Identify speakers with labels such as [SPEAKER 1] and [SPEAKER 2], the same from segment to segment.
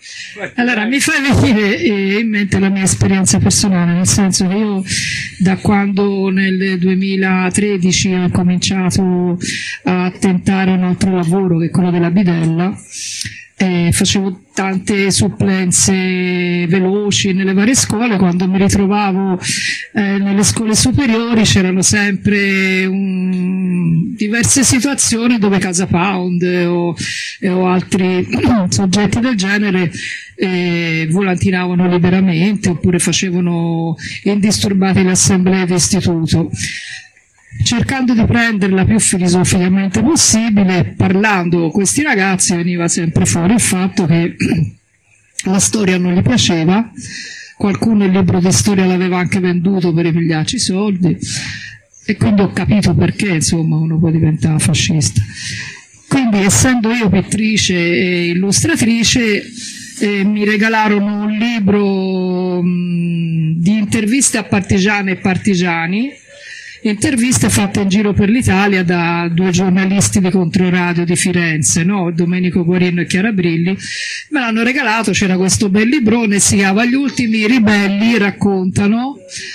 [SPEAKER 1] Allora, mi fa venire in mente la mia esperienza personale, nel senso che io da quando nel 2013 ho cominciato a tentare un altro lavoro, che è quello della bidella, facevo tante supplenze veloci nelle varie scuole. Quando mi ritrovavo nelle scuole superiori c'erano sempre diverse situazioni dove Casa Pound o altri soggetti del genere volantinavano liberamente oppure facevano indisturbate le assemblee di istituto. Cercando di prenderla più filosoficamente possibile, parlando con questi ragazzi, veniva sempre fuori il fatto che la storia non gli piaceva, qualcuno il libro di storia l'aveva anche venduto per ripigliarci i soldi, e quindi ho capito perché, insomma, uno può diventare fascista. Quindi, essendo io pittrice e illustratrice, mi regalarono un libro di interviste a partigiane e partigiani, interviste fatte in giro per l'Italia da due giornalisti di Controradio di Firenze, no? Domenico Guarino e Chiara Brilli. Me l'hanno regalato, c'era questo bel librone, si chiama Gli ultimi ribelli raccontano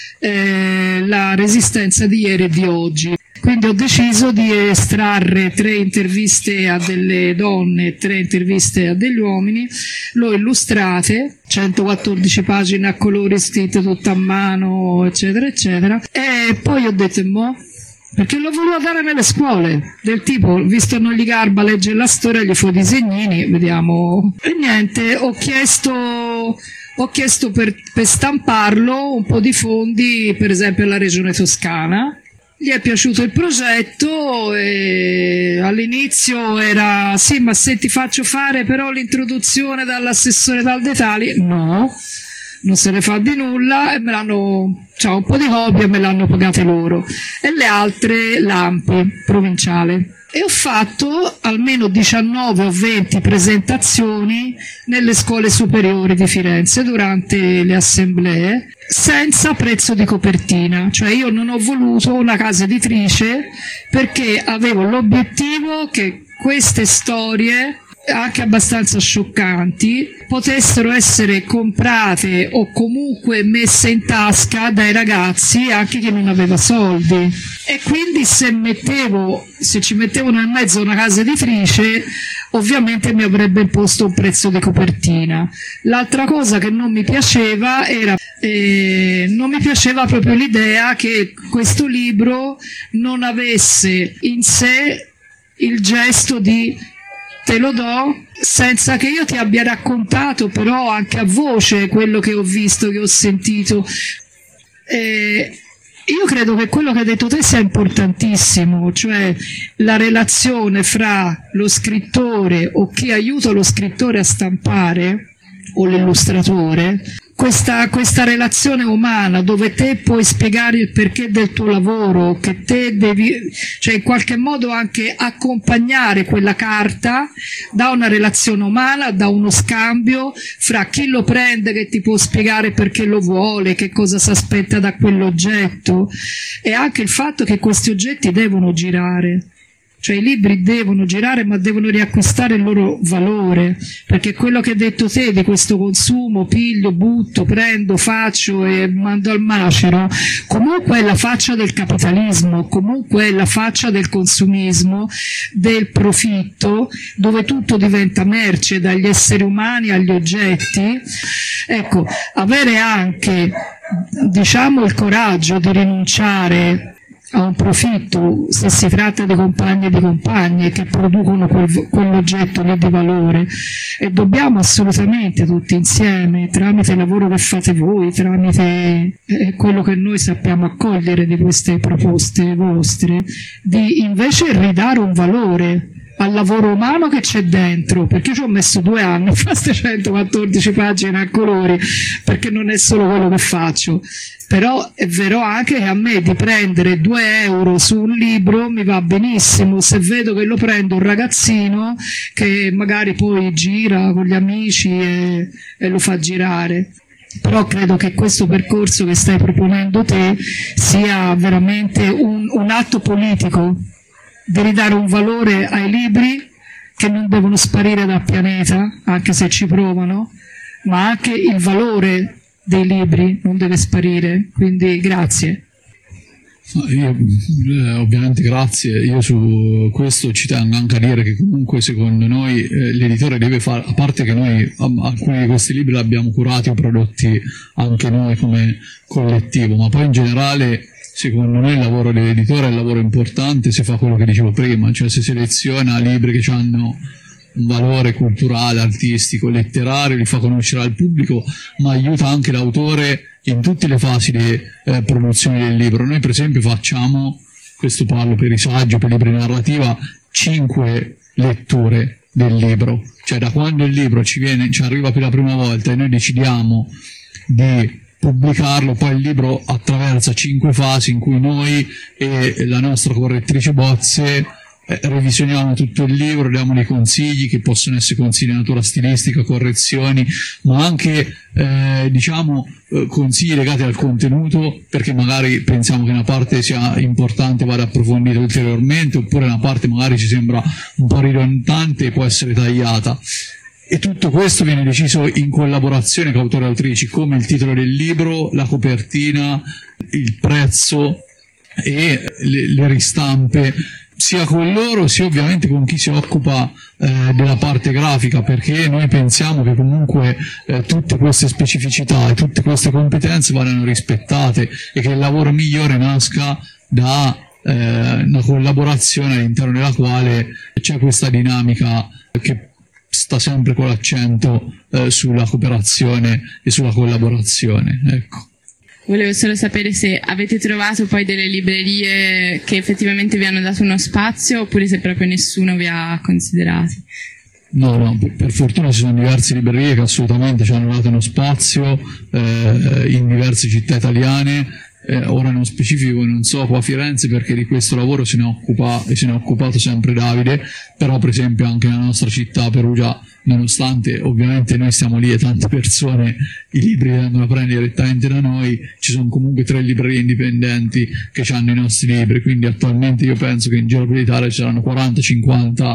[SPEAKER 1] la resistenza di ieri e di oggi. Quindi ho deciso di estrarre 3 interviste a delle donne e 3 interviste a degli uomini, l'ho illustrate, 114 pagine a colori scritte tutto a mano, eccetera, eccetera, e poi ho detto, perché l'ho voluto dare nelle scuole, del tipo, visto che non gli garba leggere la storia, gli fo disegnini, vediamo, e niente, ho chiesto per stamparlo un po' di fondi, per esempio alla Regione Toscana. Gli è piaciuto il progetto e all'inizio era sì, ma se ti faccio fare però l'introduzione dall'assessore Tal dei Tali, no, non se ne fa di nulla, e me l'hanno, c'ho un po' di copie e me l'hanno pagate loro, e le altre l'AMPI provinciale. E ho fatto almeno 19 o 20 presentazioni nelle scuole superiori di Firenze durante le assemblee, senza prezzo di copertina. Cioè io non ho voluto una casa editrice perché avevo l'obiettivo che queste storie, anche abbastanza scioccanti, potessero essere comprate o comunque messe in tasca dai ragazzi, anche chi non aveva soldi. E quindi se ci mettevo nel mezzo una casa editrice, ovviamente mi avrebbe imposto un prezzo di copertina. L'altra cosa che non mi piaceva era non mi piaceva proprio l'idea che questo libro non avesse in sé il gesto di te lo do senza che io ti abbia raccontato però anche a voce quello che ho visto, che ho sentito. Io credo che quello che hai detto te sia importantissimo, cioè la relazione fra lo scrittore o chi aiuta lo scrittore a stampare o l'illustratore, questa relazione umana dove te puoi spiegare il perché del tuo lavoro, che te devi, cioè in qualche modo anche accompagnare quella carta da una relazione umana, da uno scambio fra chi lo prende che ti può spiegare perché lo vuole, che cosa si aspetta da quell'oggetto, e anche il fatto che questi oggetti devono girare. Cioè i libri devono girare, ma devono riacquistare il loro valore, perché quello che hai detto te di questo consumo, piglio, butto, prendo, faccio e mando al macero, comunque è la faccia del capitalismo, comunque è la faccia del consumismo, del profitto, dove tutto diventa merce, dagli esseri umani agli oggetti. Ecco, avere anche, diciamo, il coraggio di rinunciare a un profitto, se si tratta di compagni e di compagne che producono quell'oggetto lì di valore, e dobbiamo assolutamente tutti insieme, tramite il lavoro che fate voi, tramite quello che noi sappiamo accogliere di queste proposte vostre, di invece ridare un valore al lavoro umano che c'è dentro, perché io ci ho messo 2 anni a fare queste 114 pagine a colori, perché non è solo quello che faccio. Però è vero anche che a me di prendere 2 euro su un libro mi va benissimo se vedo che lo prende un ragazzino che magari poi gira con gli amici e lo fa girare. Però credo che questo percorso che stai proponendo te sia veramente un atto politico di ridare un valore ai libri che non devono sparire dal pianeta, anche se ci provano, ma anche il valore dei libri non deve sparire, quindi grazie.
[SPEAKER 2] Io, ovviamente grazie. Io su questo ci tengo anche a dire che comunque secondo noi l'editore deve fare, a parte che noi alcuni di questi libri li abbiamo curati o prodotti anche noi come collettivo, ma poi in generale secondo noi il lavoro dell'editore è un lavoro importante se fa quello che dicevo prima, cioè se seleziona libri che hanno un valore culturale, artistico, letterario, li fa conoscere al pubblico, ma aiuta anche l'autore in tutte le fasi di produzione del libro. Noi per esempio facciamo, questo parlo per i saggi, per libri di narrativa, 5 letture del libro, cioè da quando il libro ci arriva per la prima volta e noi decidiamo di pubblicarlo, poi il libro attraversa 5 fasi in cui noi e la nostra correttrice bozze revisioniamo tutto il libro, diamo dei consigli che possono essere consigli di natura stilistica, correzioni, ma anche consigli legati al contenuto, perché magari pensiamo che una parte sia importante, vada approfondita ulteriormente, oppure una parte magari ci sembra un po' ridondante e può essere tagliata. E tutto questo viene deciso in collaborazione con autori e autrici, come il titolo del libro, la copertina, il prezzo e le ristampe, sia con loro sia ovviamente con chi si occupa della parte grafica, perché noi pensiamo che comunque tutte queste specificità e tutte queste competenze vadano rispettate e che il lavoro migliore nasca da una collaborazione all'interno della quale c'è questa dinamica che sta sempre con l'accento sulla cooperazione e sulla collaborazione, ecco.
[SPEAKER 3] Volevo solo sapere se avete trovato poi delle librerie che effettivamente vi hanno dato uno spazio, oppure se proprio nessuno vi ha considerati.
[SPEAKER 2] No, per fortuna ci sono diverse librerie che assolutamente ci hanno dato uno spazio in diverse città italiane. Ora nello specifico non so qua a Firenze, perché di questo lavoro se ne occupa e se ne è occupato sempre Davide, però per esempio anche nella nostra città, Perugia, nonostante ovviamente noi stiamo lì e tante persone i libri li vengono a prendere direttamente da noi, ci sono comunque 3 librerie indipendenti che hanno i nostri libri, quindi attualmente io penso che in giro per l'Italia ci saranno 40-50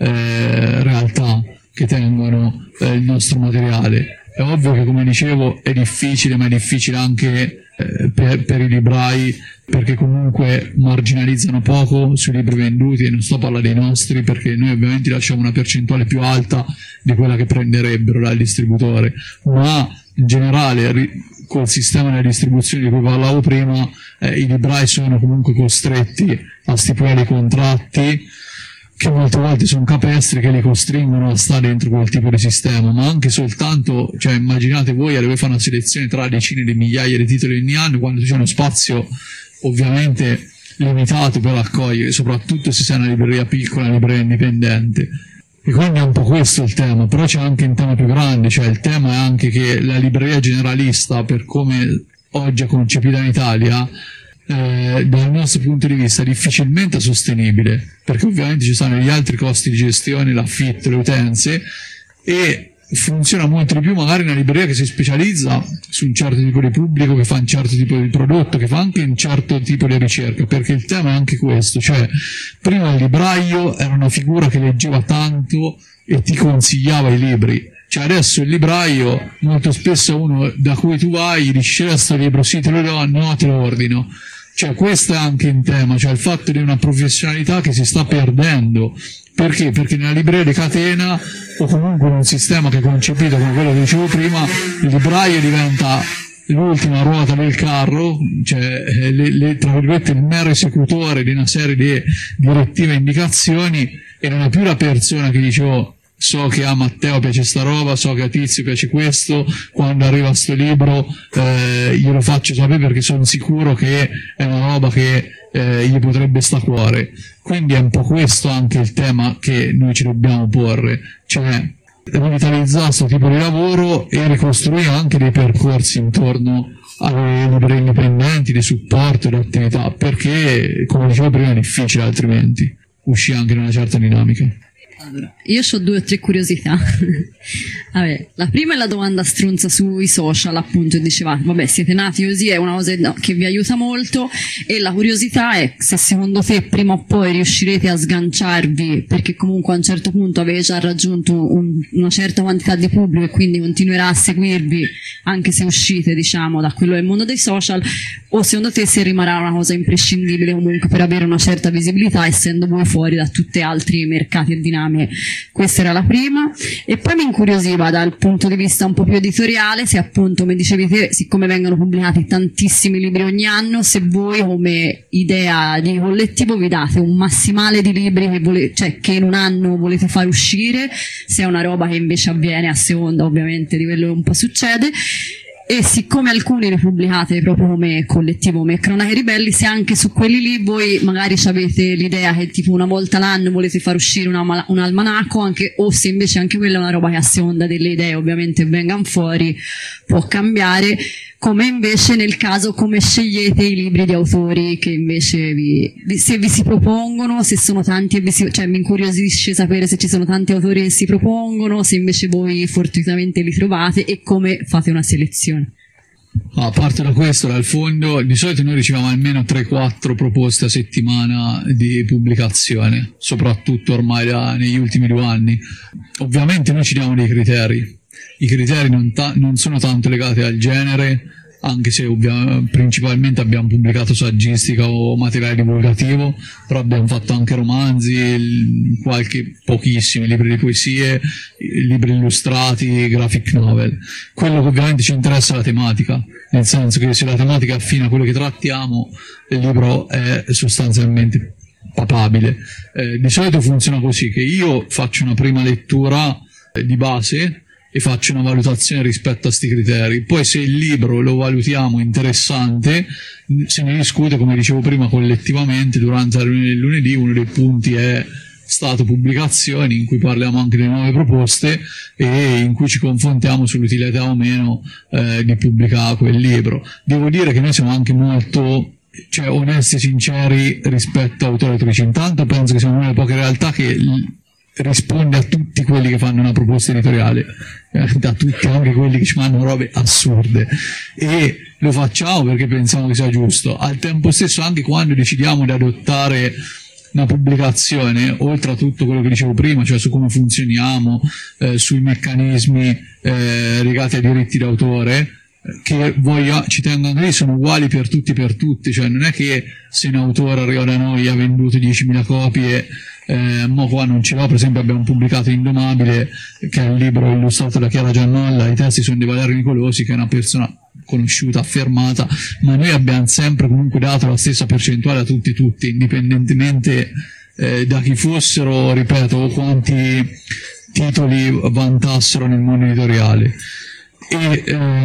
[SPEAKER 2] realtà che tengono il nostro materiale. È ovvio che, come dicevo, è difficile, ma è difficile anche per i librai, perché comunque marginalizzano poco sui libri venduti, e non sto a parlare dei nostri, perché noi ovviamente lasciamo una percentuale più alta di quella che prenderebbero dal distributore, ma in generale col sistema della distribuzione di cui parlavo prima, i librai sono comunque costretti a stipulare contratti che molte volte sono capestri, che li costringono a stare dentro quel tipo di sistema, ma anche soltanto, cioè immaginate voi, deve fare una selezione tra decine di migliaia di titoli ogni anno, quando c'è uno spazio ovviamente limitato per accogliere, soprattutto se sei una libreria piccola, una libreria indipendente. E quindi è un po' questo il tema, però c'è anche un tema più grande, cioè il tema è anche che la libreria generalista, per come oggi è concepita in Italia, dal nostro punto di vista difficilmente sostenibile, perché ovviamente ci sono gli altri costi di gestione, l'affitto, le utenze, e funziona molto di più magari una libreria che si specializza su un certo tipo di pubblico, che fa un certo tipo di prodotto, che fa anche un certo tipo di ricerca, perché il tema è anche questo, cioè prima il libraio era una figura che leggeva tanto e ti consigliava i libri. Cioè adesso il libraio, molto spesso uno da cui tu vai, dici c'è questo libro, sì te lo do, no te lo ordino. Cioè questo è anche un tema, cioè il fatto di una professionalità che si sta perdendo. Perché? Perché nella libreria di catena, o comunque in un sistema che è concepito come quello che dicevo prima, il libraio diventa l'ultima ruota del carro, cioè tra virgolette il mero esecutore di una serie di direttive e indicazioni, e non è più la persona che dice oh, so che a Matteo piace sta roba, so che a Tizio piace questo, quando arriva sto libro glielo faccio sapere perché sono sicuro che è una roba che gli potrebbe sta a cuore. Quindi è un po' questo anche il tema che noi ci dobbiamo porre, cioè rivitalizzare questo tipo di lavoro e ricostruire anche dei percorsi intorno alle librerie indipendenti, di supporto, di attività, perché come dicevo prima è difficile altrimenti uscire anche in una certa dinamica.
[SPEAKER 4] Allora, io ho 2 o 3 curiosità. Vabbè, la prima è la domanda stronza sui social, appunto, dicevate, vabbè, siete nati così, è una cosa che vi aiuta molto, e la curiosità è se secondo te prima o poi riuscirete a sganciarvi, perché comunque a un certo punto avete già raggiunto una certa quantità di pubblico e quindi continuerà a seguirvi anche se uscite, diciamo, da quello del mondo dei social, o secondo te se rimarrà una cosa imprescindibile comunque per avere una certa visibilità, essendo voi fuori da tutti altri mercati e dinamiche. Questa era la prima. E poi mi incuriosiva dal punto di vista un po' più editoriale, se appunto, come dicevi te, siccome vengono pubblicati tantissimi libri ogni anno, se voi come idea di collettivo vi date un massimale di libri che in un anno volete far uscire, se è una roba che invece avviene a seconda ovviamente di quello che un po' succede. E siccome alcuni li pubblicate proprio come collettivo, come Cronache Ribelli, se anche su quelli lì voi magari avete l'idea che tipo una volta l'anno volete far uscire un almanacco, o se invece anche quella è una roba che a seconda delle idee ovviamente vengano fuori può cambiare, come invece nel caso come scegliete i libri di autori che invece se vi si propongono, se sono tanti e cioè mi incuriosisce sapere se ci sono tanti autori che si propongono, se invece voi fortuitamente li trovate e come fate una selezione.
[SPEAKER 2] A parte da questo, dal fondo, di solito noi riceviamo almeno 3-4 proposte a settimana di pubblicazione, soprattutto ormai negli ultimi 2 anni. Ovviamente noi ci diamo dei criteri. I criteri non sono tanto legati al genere, anche se principalmente abbiamo pubblicato saggistica o materiale divulgativo, però abbiamo fatto anche romanzi, pochissimi libri di poesie, libri illustrati, graphic novel. Quello che ovviamente ci interessa è la tematica, nel senso che se la tematica è affine a quello che trattiamo, il libro è sostanzialmente papabile. Di solito funziona così, che io faccio una prima lettura di base e faccio una valutazione rispetto a questi criteri, poi se il libro lo valutiamo interessante se ne discute, come dicevo prima, collettivamente durante la riunione del lunedì. Uno dei punti è stato pubblicazioni, in cui parliamo anche delle nuove proposte e in cui ci confrontiamo sull'utilità o meno di pubblicare quel libro. Devo dire che noi siamo anche molto onesti e sinceri rispetto a autori e autrici. Intanto penso che siamo una delle poche realtà che risponde a tutti quelli che fanno una proposta editoriale, da tutti, anche quelli che ci mandano robe assurde, e lo facciamo perché pensiamo che sia giusto. Al tempo stesso, anche quando decidiamo di adottare una pubblicazione, oltre a tutto quello che dicevo prima, cioè su come funzioniamo, sui meccanismi legati ai diritti d'autore, che ci tengono lì, sono uguali per tutti, cioè non è che se un autore arriva da noi e ha venduto 10.000 copie, mo qua non ce l'ho. Per esempio abbiamo pubblicato Indomabile, che è un libro illustrato da Chiara Giannolla, i testi sono di Valerio Nicolosi, che è una persona conosciuta, affermata, ma noi abbiamo sempre comunque dato la stessa percentuale a tutti, indipendentemente da chi fossero, ripeto, o quanti titoli vantassero nel mondo editoriale. E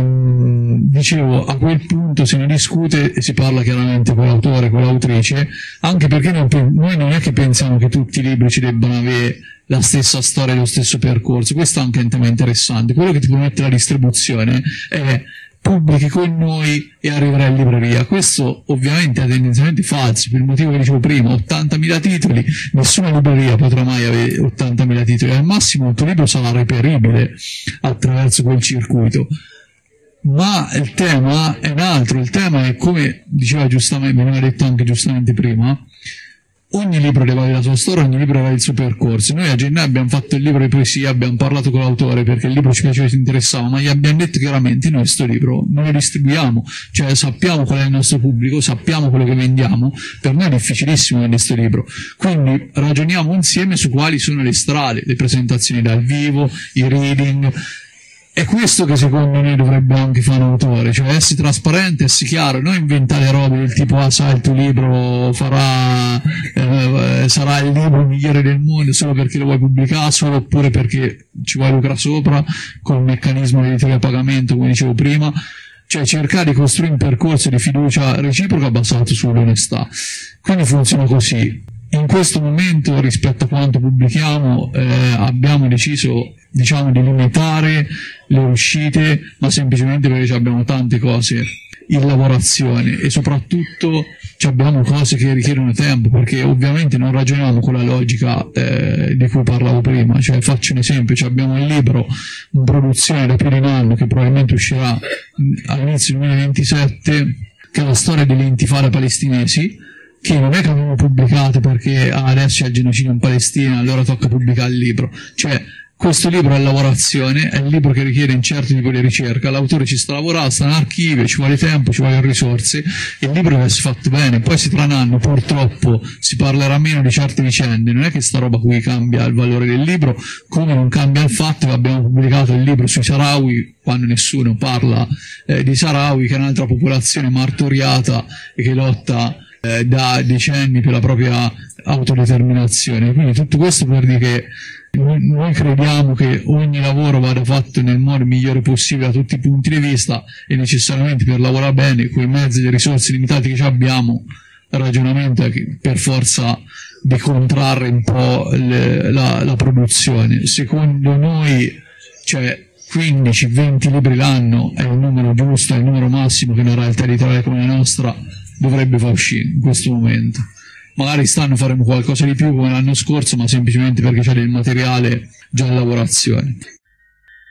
[SPEAKER 2] dicevo, a quel punto se ne discute e si parla chiaramente con l'autore, con l'autrice, anche perché noi non è che pensiamo che tutti i libri ci debbano avere la stessa storia e lo stesso percorso. Questo è anche un tema interessante. Quello che ti promette la distribuzione è: pubblichi con noi e arriverai in libreria. Questo ovviamente è tendenzialmente falso, per il motivo che dicevo prima: 80.000 titoli, nessuna libreria potrà mai avere 80.000 titoli, al massimo il tuo libro sarà reperibile attraverso quel circuito. Ma il tema è un altro. Il tema è, come diceva giustamente, mi aveva detto anche giustamente prima, ogni libro deve avere la sua storia, ogni libro deve avere il suo percorso. Noi a gennaio abbiamo fatto il libro di poesia, abbiamo parlato con l'autore perché il libro ci piaceva e ci interessava, ma gli abbiamo detto chiaramente: noi questo libro non lo distribuiamo, cioè sappiamo qual è il nostro pubblico, sappiamo quello che vendiamo, per noi è difficilissimo vendere questo libro, quindi ragioniamo insieme su quali sono le strade, le presentazioni dal vivo, i reading. È questo che secondo me dovrebbe anche fare un autore, cioè essere trasparente, essere chiaro, non inventare robe del tipo: sai, il tuo libro sarà il libro migliore del mondo solo perché lo vuoi pubblicare, solo oppure perché ci vuoi lucrare sopra, col meccanismo di editoria a pagamento, come dicevo prima. Cioè cercare di costruire un percorso di fiducia reciproca basato sull'onestà. Quindi funziona così. In questo momento, rispetto a quanto pubblichiamo, abbiamo deciso, di limitare le uscite, ma semplicemente perché abbiamo tante cose in lavorazione e soprattutto abbiamo cose che richiedono tempo, perché ovviamente non ragioniamo con la logica di cui parlavo prima. Cioè, faccio un esempio, abbiamo il libro in produzione da più di un anno, che probabilmente uscirà all'inizio del 2027, che è la storia delle intifade palestinesi, che non è che abbiamo pubblicato perché adesso c'è il genocidio in Palestina, allora tocca pubblicare il libro. Cioè, questo libro è lavorazione, è il libro che richiede un certo tipo di ricerca, l'autore ci sta lavorando, sta in archivio, ci vuole tempo, ci vogliono risorse, il libro deve essere fatto bene. Poi se tra un anno purtroppo si parlerà meno di certe vicende, non è che sta roba qui cambia il valore del libro, come non cambia il fatto che abbiamo pubblicato il libro sui Sahrawi quando nessuno parla di Sahrawi, che è un'altra popolazione martoriata e che lotta da decenni per la propria autodeterminazione. Quindi tutto questo per dire che noi crediamo che ogni lavoro vada fatto nel modo migliore possibile da tutti i punti di vista, e necessariamente per lavorare bene con i mezzi e le risorse limitate che abbiamo, il ragionamento è che per forza di contrarre un po' la produzione. Secondo noi, cioè 15-20 libri l'anno è il numero giusto, è il numero massimo che una realtà editoriale come la nostra dovrebbe far uscire in questo momento. Magari quest'anno faremo qualcosa di più come l'anno scorso, ma semplicemente perché c'è del materiale già in lavorazione.